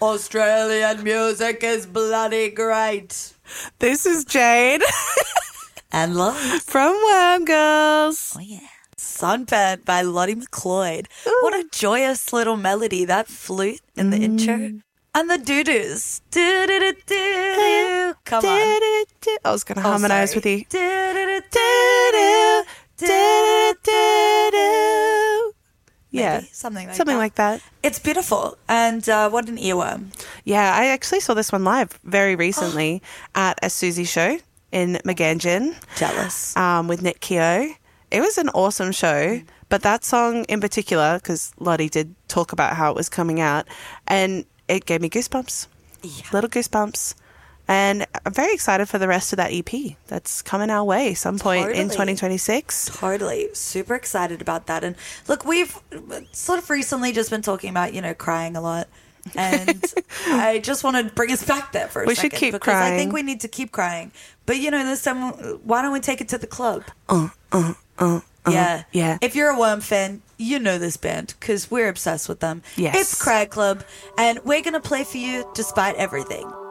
Australian music is bloody great. This is Jade And Lottie. from Worm Girls. Oh, yeah. Sunburnt by Lottie McLeod. Ooh. What a joyous little melody, that flute in the intro. And the doo-doos. Do-do-do-do. Come on. I was going to harmonise with you. Do-do-do-do. Do-do-do-do. Yeah, Maybe, something like that. It's beautiful. And what an earworm. Yeah, I actually saw this one live very recently at a Susie show in Magangin. Jealous. With Nick Keogh. It was an awesome show, but that song in particular, because Lottie did talk about how it was coming out, and it gave me goosebumps, little goosebumps. And I'm very excited for the rest of that EP that's coming our way some point in 2026. Totally. Super excited about that. And look, we've sort of recently just been talking about, crying a lot. And I just want to bring us back there for a second. We should keep because crying. I think we need to keep crying. But, this time, why don't we take it to the club? Yeah. Yeah. If you're a Worm fan, you know this band because we're obsessed with them. Yes. It's Cry Club, and we're going to play for you Despite Everything.